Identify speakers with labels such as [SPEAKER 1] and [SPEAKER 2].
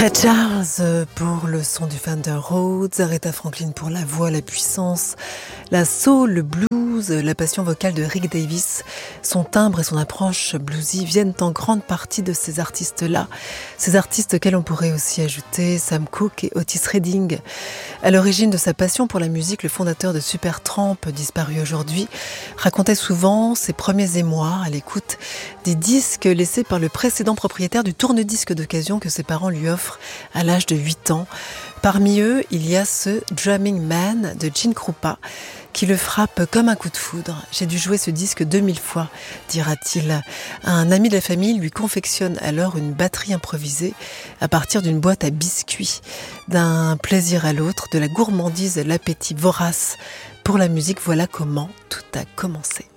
[SPEAKER 1] Ray Charles pour le son du Fender Rhodes, Aretha Franklin pour la voix, la puissance, la soul, le blues, la passion vocale de Rick Davis. Son timbre et son approche bluesy viennent en grande partie de ces artistes-là. Ces artistes auxquels on pourrait aussi ajouter Sam Cooke et Otis Redding. À l'origine de sa passion pour la musique, le fondateur de Supertramp, disparu aujourd'hui, racontait souvent ses premiers émois à l'écoute des disques laissés par le précédent propriétaire du tourne-disque d'occasion que ses parents lui offrent à l'âge de 8 ans. Parmi eux, il y a ce Drumming Man de Gene Krupa qui le frappe comme un coup de foudre. J'ai dû jouer ce disque 2000 fois, dira-t-il. Un ami de la famille lui confectionne alors une batterie improvisée à partir d'une boîte à biscuits. D'un plaisir à l'autre, de la gourmandise à l'appétit vorace pour la musique, voilà comment tout a commencé.